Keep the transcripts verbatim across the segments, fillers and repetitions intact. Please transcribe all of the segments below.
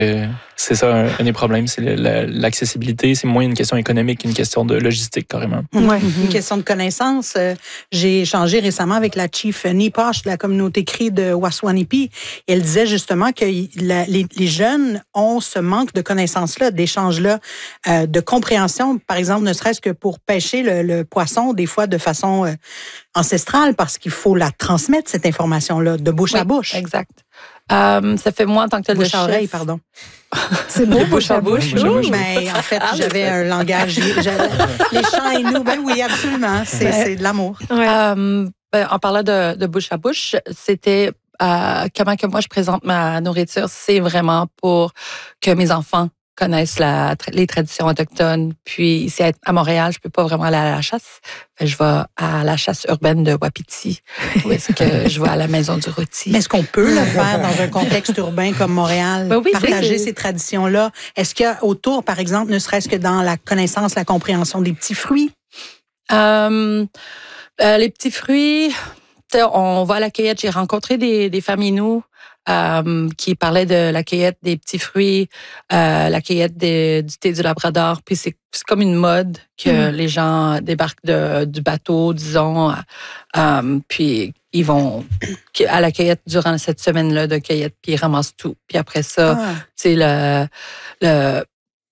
Euh, c'est ça, un, un des problèmes, c'est le, la, l'accessibilité. C'est moins une question économique qu'une question de logistique, carrément. Oui, mm-hmm. Une question de connaissance. Euh, j'ai échangé récemment avec la chief Niposh de la communauté Cree de Waswanipi. Et elle disait justement que la, les, les jeunes ont ce manque de connaissances-là, d'échanges-là, euh, de compréhension, par exemple, ne serait-ce que pour pêcher le, le poisson, des fois de façon euh, ancestrale, parce qu'il faut la transmettre, cette information-là, de bouche oui, à bouche. Exact. Euh, ça fait moi en tant que tel bouche de à oreille, chef. pardon. C'est beau, bouche à bouche. Oui, mais en fait, j'avais un langage. Les chants et nous, ben oui, absolument. C'est, ouais. c'est de l'amour. Ouais. Euh, ben, en parlant de, de bouche à bouche, c'était euh, comment que moi je présente ma nourriture. C'est vraiment pour que mes enfants connaissent la, les traditions autochtones. Puis ici à Montréal, je peux pas vraiment aller à la chasse. Fait, je vais à la chasse urbaine de Wapiti, où est-ce que je vais à la maison du rôti. Mais est-ce qu'on peut le faire dans un contexte urbain comme Montréal, ben oui, partager c'est... ces traditions-là? Est-ce qu'il y a autour, par exemple, ne serait-ce que dans la connaissance, la compréhension des petits fruits? Euh, euh, les petits fruits, on va à la cueillette. J'ai rencontré des, des familles, nous, Euh, qui parlait de la cueillette des petits fruits, euh, la cueillette des, du thé du Labrador. Puis c'est, c'est comme une mode que mmh. les gens débarquent de, du bateau, disons, euh, puis ils vont à la cueillette durant cette semaine-là de cueillette, puis ils ramassent tout. Puis après ça, ah. tu sais, le, le,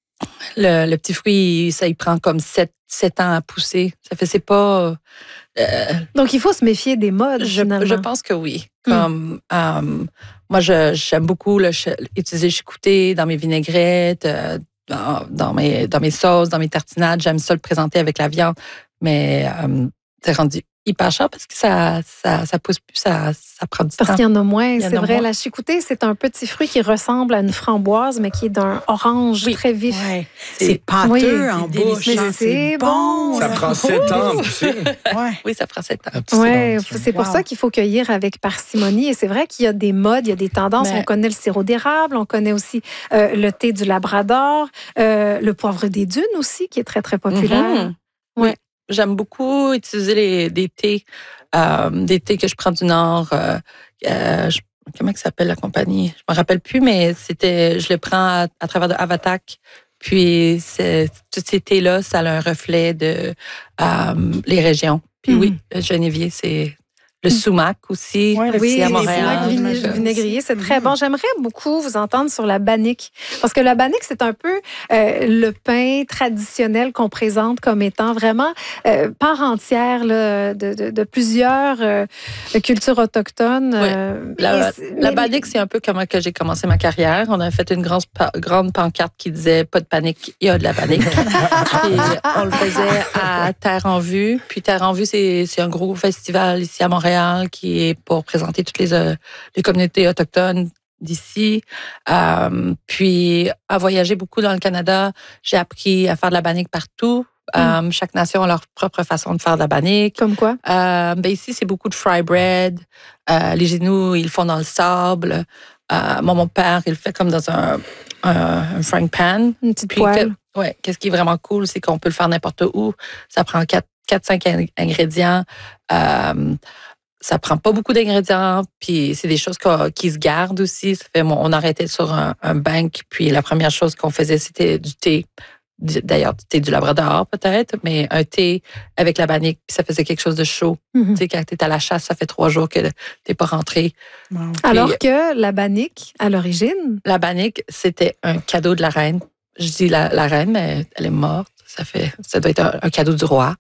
le, le petit fruit, ça, il prend comme sept, sept ans à pousser. Ça fait, c'est pas... Euh, Donc, il faut se méfier des modes, je, finalement. Je pense que oui. Comme, mm. euh, moi, je, j'aime beaucoup le, utiliser le chicouté dans mes vinaigrettes, euh, dans, dans, mes, dans mes sauces, dans mes tartinades. J'aime ça le présenter avec la viande. Mais euh, c'est rendu hyper cher parce que ça, ça, ça pousse plus, ça, ça prend du parce temps. Parce qu'il y en a moins, en c'est a vrai. Moins. La chicouté, c'est un petit fruit qui ressemble à une framboise, mais qui est d'un orange oui. très vif. Ouais. C'est, c'est pâteux oui, en c'est bouche. Mais c'est, c'est bon. Ça prend sept ans à pousser. Ouais. Oui, ça prend sept ans. Ouais, c'est pour wow. ça qu'il faut cueillir avec parcimonie. Et c'est vrai qu'il y a des modes, il y a des tendances. Mais... On connaît le sirop d'érable, on connaît aussi euh, le thé du Labrador, euh, le poivre des dunes aussi, qui est très, très populaire. Mm-hmm. Ouais. Oui. J'aime beaucoup utiliser les, des thés, euh, des thés que je prends du Nord. Euh, euh, je, comment ça s'appelle la compagnie? Je me rappelle plus, mais c'était, je les prends à, à travers de Avatak. Puis c'est, tous ces thés-là, ça a un reflet de euh, les régions. Puis mm. oui, le genévier, c'est le sumac aussi, ouais, oui, aussi à Montréal. Le sumac viné- vinaigrier, c'est très bon. J'aimerais beaucoup vous entendre sur la bannique. Parce que la bannique, c'est un peu euh, le pain traditionnel qu'on présente comme étant vraiment euh, part entière là, de, de, de plusieurs euh, cultures autochtones. Oui. Euh, la, la bannique, c'est un peu comment que j'ai commencé ma carrière. On a fait une grande, grande pancarte qui disait « Pas de panique, il y a de la bannique ». Puis on le faisait à Terre en Vue. Puis Terre en Vue, c'est, c'est un gros festival ici à Montréal qui est pour présenter toutes les, euh, les communautés autochtones d'ici. Euh, puis, à voyager beaucoup dans le Canada, j'ai appris à faire de la bannique partout. Mm. Euh, chaque nation a leur propre façon de faire de la bannique. Comme quoi? Euh, ben ici, c'est beaucoup de fry bread. Euh, les genoux, ils le font dans le sable. Euh, moi, mon père, il le fait comme dans un, un, un frying pan. Une petite poêle. Que, ouais, qu'est-ce qui est vraiment cool, c'est qu'on peut le faire n'importe où. Ça prend quatre, quatre cinq ingrédients. Euh, Ça prend pas beaucoup d'ingrédients, puis c'est des choses qui se gardent aussi. Ça fait, on arrêtait sur un, un bank, puis la première chose qu'on faisait, c'était du thé. D'ailleurs, du thé du Labrador, peut-être, mais un thé avec la bannique, puis ça faisait quelque chose de chaud. Mm-hmm. Tu sais, quand tu es à la chasse, ça fait trois jours que tu n'es pas rentré. Wow. Alors que la bannique, à l'origine? La bannique, c'était un cadeau de la reine. Je dis la, la reine, mais elle est morte. Ça fait, ça doit être un, un cadeau du roi.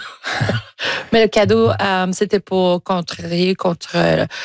Mais le cadeau, euh, c'était pour contrarier contre,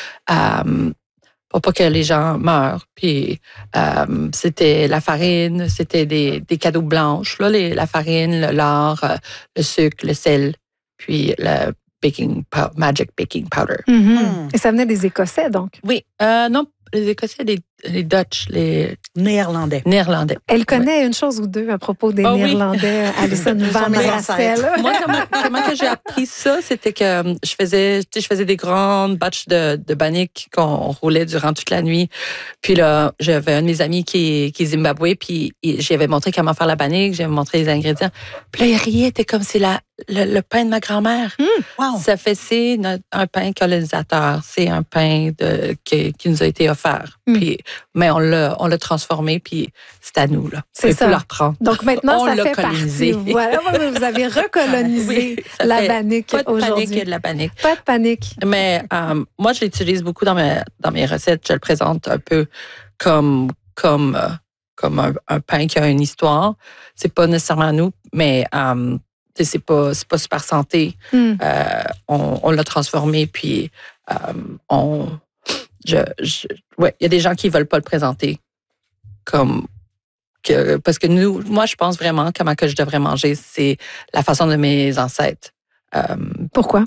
euh, pour pas que les gens meurent. Puis euh, c'était la farine, c'était des, des cadeaux blanches, là, les, la farine, le lard, euh, le sucre, le sel, puis le baking, magic baking powder. Mm-hmm. Mm. Et ça venait des Écossais, donc? Oui, euh, non, les Écossais, les, les Dutch, les Néerlandais. Néerlandais. Elle connaît ouais. une chose ou deux à propos des oh, Néerlandais, oui. Alison Van Rassel. Moi, comment, comment que j'ai appris ça, c'était que je faisais, tu sais, je faisais des grandes batches de, de bannique qu'on roulait durant toute la nuit. Puis là, j'avais un de mes amis qui, qui est Zimbabwe, puis j'avais montré comment faire la bannique, j'avais montré les ingrédients. Puis là, il riait, était comme c'est la, le, le pain de ma grand-mère. Mmh, wow. Ça fait, c'est notre, un pain colonisateur. C'est un pain de, qui, qui nous a été offert. Mmh. Puis mais on l'a, on l'a transformé, puis c'est à nous, là. C'est ça. On peut le reprendre. Donc maintenant, on ça l'a fait colonisé. partie. Voilà, vous avez recolonisé Oui, ça la fait bannique pas de aujourd'hui. panique et de la panique. Pas de panique. Mais euh, moi, je l'utilise beaucoup dans mes, dans mes recettes. Je le présente un peu comme, comme, euh, comme un, un pain qui a une histoire. C'est pas nécessairement nous, mais euh, c'est pas, c'est pas super santé. Mm. Euh, on, on l'a transformé, puis euh, on... Je, je, ouais, il y a des gens qui veulent pas le présenter comme... Que, parce que nous, moi, je pense vraiment comment que je devrais manger, c'est la façon de mes ancêtres. Euh, Pourquoi?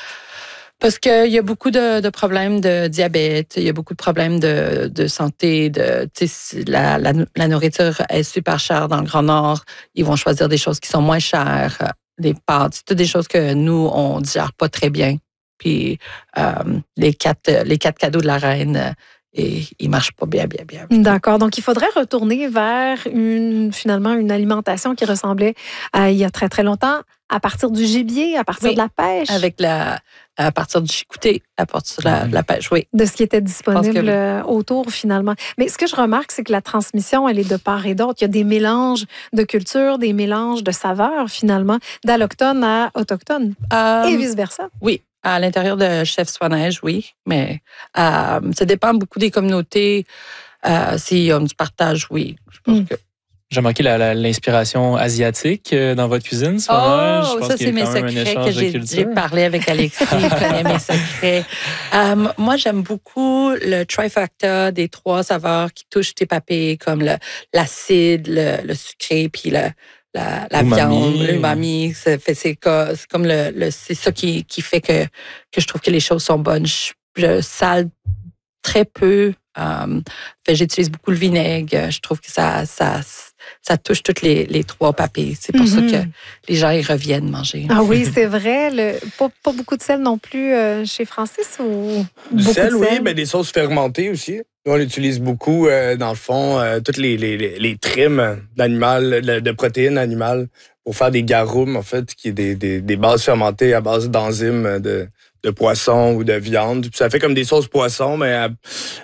Parce qu'il y a beaucoup de, de problèmes de diabète, il y a beaucoup de problèmes de, de santé. De, la, la, la nourriture est super chère dans le Grand Nord. Ils vont choisir des choses qui sont moins chères, des pâtes, c'est toutes des choses que nous, on ne digère pas très bien. Puis euh, les, quatre, les quatre cadeaux de la reine, et ils marchent pas bien, bien, bien. D'accord. Donc, il faudrait retourner vers une, finalement, une alimentation qui ressemblait à il y a très, très longtemps, à partir du gibier, à partir oui, de la pêche. Avec la, à partir du chicouté, à partir de la, de la pêche, oui. De ce qui était disponible oui. autour, finalement. Mais ce que je remarque, c'est que la transmission, elle est de part et d'autre. Il y a des mélanges de cultures, des mélanges de saveurs, finalement, d'allochtones à autochtones. Euh, et vice-versa. Oui. À l'intérieur de Chef Swan-Neige, oui, mais euh, ça dépend beaucoup des communautés. Euh, S'il y a du partage, oui. Je pense mm. que... J'ai manqué la, la, l'inspiration asiatique dans votre cuisine. Ce oh, je pense ça, c'est mes secrets que j'ai, j'ai parlé avec Alexis. Il connaît mes secrets. Euh, moi, j'aime beaucoup le trifecta des trois saveurs qui touchent tes papilles, comme le, l'acide, le, le sucré, puis le... La, la viande, l'umami, c'est, c'est, c'est comme le, le c'est ça qui, qui fait que, que je trouve que les choses sont bonnes. Je, je sale très peu. Um, fait, j'utilise beaucoup le vinaigre. Je trouve que ça, ça, ça touche toutes les, les trois papilles. C'est pour mm-hmm. ça que les gens y reviennent manger. Ah oui, c'est vrai. Le, pas, pas beaucoup de sel non plus euh, chez Francis ou du beaucoup sel, de sel? Oui, mais des sauces fermentées aussi. Nous, on utilise beaucoup, euh, dans le fond, euh, toutes les, les, les trims d'animal, de, de protéines animales pour faire des garum, en fait, qui est des, des, des bases fermentées à base d'enzymes de, de poisson ou de viande. Puis ça fait comme des sauces poisson, mais à,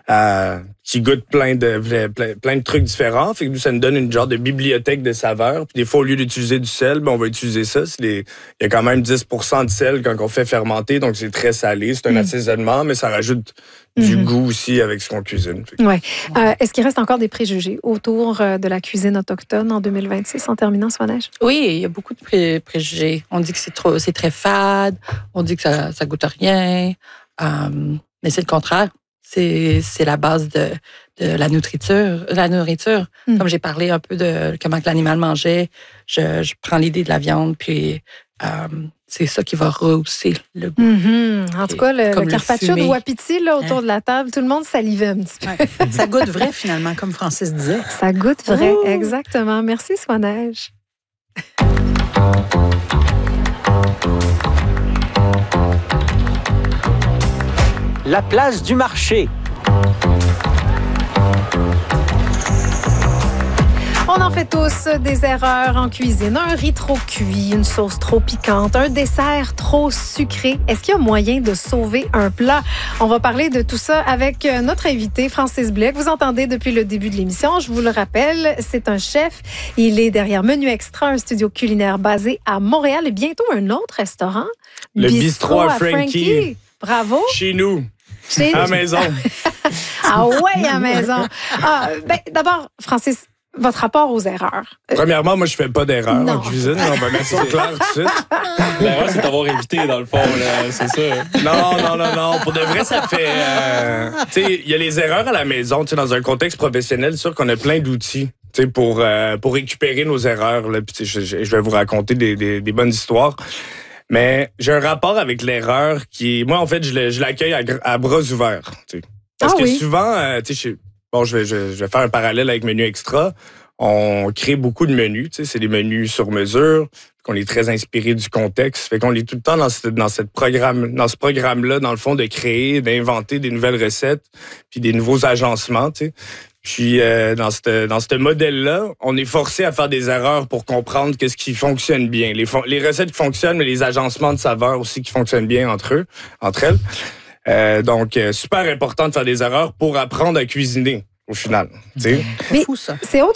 à, qui goûtent plein de, plein, plein de trucs différents. Fait que nous, ça nous donne une genre de bibliothèque de saveurs. Puis des fois, au lieu d'utiliser du sel, ben, on va utiliser ça. C'est les, il y a quand même dix pour cent de sel quand on fait fermenter, donc c'est très salé. C'est un mmh. assaisonnement, mais ça rajoute du mmh. goût aussi avec ce qu'on cuisine. Ouais. Euh, est-ce qu'il reste encore des préjugés autour de la cuisine autochtone en deux mille vingt-six, en terminant, Swan-Neige? Oui, il y a beaucoup de pré- préjugés. On dit que c'est trop, c'est très fade. On dit que ça, ça goûte à rien. Um, mais c'est le contraire. C'est, c'est la base de, de la nourriture. La nourriture. Mm. Comme j'ai parlé un peu de comment que l'animal mangeait, je, je prends l'idée de la viande, puis um, c'est ça qui va rehausser le goût. Mm-hmm. En tout cas, le, le carpaccio le de Wapiti, là, autour hein? de la table, tout le monde salivait un petit peu. Ouais. Ça goûte vrai, finalement, comme Francis disait. Ça goûte vrai, Ouh. Exactement. Merci, Swan-Neige. La place du marché. On en fait tous des erreurs en cuisine. Un riz trop cuit, une sauce trop piquante, un dessert trop sucré. Est-ce qu'il y a moyen de sauver un plat? On va parler de tout ça avec notre invité, Francis Blais, que vous entendez depuis le début de l'émission. Je vous le rappelle, c'est un chef. Il est derrière Menu Extra, un studio culinaire basé à Montréal et bientôt un autre restaurant. Le Bistrot à Frankie. Frankie. Bravo. Chez nous. Chez... À la maison. Ah ouais, à la maison. Ah, ben, d'abord, Francis, votre rapport aux erreurs. Premièrement, moi, je fais pas d'erreur en cuisine. On va mettre ça clair tout de suite. L'erreur, c'est d'avoir évité, dans le fond. Là, c'est ça. Non, non, non, non. Pour de vrai, ça fait... Euh, tu sais, il y a les erreurs à la maison. Tu sais, dans un contexte professionnel, c'est sûr qu'on a plein d'outils. Tu sais, pour, euh, pour récupérer nos erreurs. Là. Puis, je, je vais vous raconter des, des, des bonnes histoires. Mais j'ai un rapport avec l'erreur qui... Moi, en fait, je, je l'accueille à, à bras ouverts. Tu sais. Parce ah, que oui. souvent, euh, tu sais, bon, je vais, je, je vais faire un parallèle avec Menu Extra. On crée beaucoup de menus. Tu sais, c'est des menus sur mesure, qu'on est très inspiré du contexte. Fait qu'on est tout le temps dans ce, dans cette programme, dans ce programme-là, dans le fond, de créer, d'inventer des nouvelles recettes, puis des nouveaux agencements, tu sais. Puis euh, dans ce dans ce modèle-là, on est forcé à faire des erreurs pour comprendre qu'est-ce qui fonctionne bien. Les, fon- les recettes qui fonctionnent, mais les agencements de saveurs aussi qui fonctionnent bien entre eux, entre elles. Euh, donc, euh, super important de faire des erreurs pour apprendre à cuisiner au final. Tu sais. Mais fou, ça. c'est autre